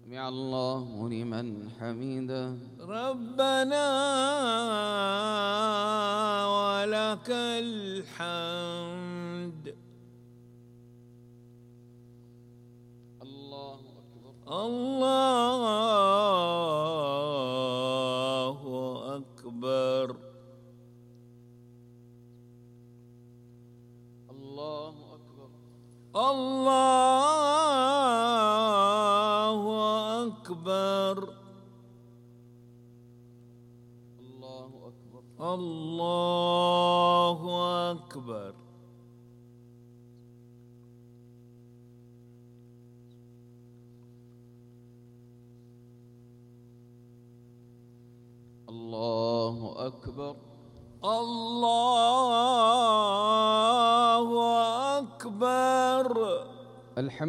سمع الله لمن حمده. ربنا ولك الحمد. الله أكبر. الله أكبر. الله أكبر. الله أكبر. الله أكبر. الله أكبر. الله أكبر. الله أكبر. الحمد